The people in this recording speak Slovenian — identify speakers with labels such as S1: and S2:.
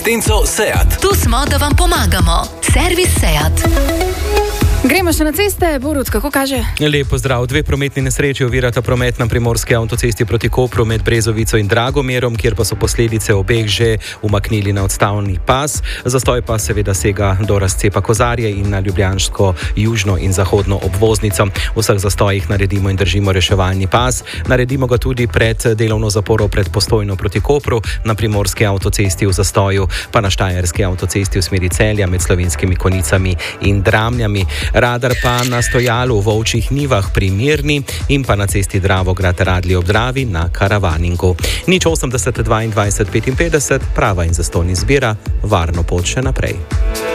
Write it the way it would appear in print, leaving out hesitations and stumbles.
S1: Tenco Seat.
S2: Tu smo, da vam pomagamo. Servis Seat.
S3: Gremo še na ceste. Borut, kako kaže?
S4: Lep pozdrav. 2 prometni nesreči ovirata promet na primorski avtocesti proti Kopru med Brezovico in Dragomerom, kjer pa so posledice obeh že umaknili na odstavni pas. Zastoj pa seveda sega do razcepa Kozarje in na ljubljansko južno in zahodno obvoznico. V vseh zastojih naredimo in držimo reševalni pas. Naredimo ga tudi pred delovno zaporo pred Postojno proti Kopru, na primorski avtocesti v zastoju, pa na štajerski avtocesti v smeri Celja med Slovenskimi Konjicami in Dramljami. Radar pa na stojalu v Ovčjih Nivah pri Mirni in pa na cesti Dravograd-Radlji ob Dravi na Karavaningu. 080 22 55, prava in zastonj izbira, varno pot še naprej.